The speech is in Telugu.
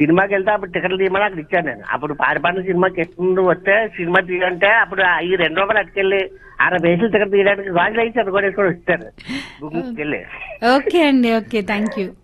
సినిమాకి వెళ్తే అప్పుడు టికెట్లు తీయమని అక్కడ ఇచ్చాను నేను. అప్పుడు పారిపాడిన సినిమాకి ఎప్పుడు వస్తే సినిమా తీయంటే అప్పుడు ఈ 2 రూపాయలు అట్టుకెళ్ళి 60 పైసలు టికెట్ తీయడానికి గాజులు అయితే అది కూడా వేసుకొని వచ్చారు గుమ్మికి వెళ్ళి. ఓకే అండి, ఓకే, థ్యాంక్ యూ.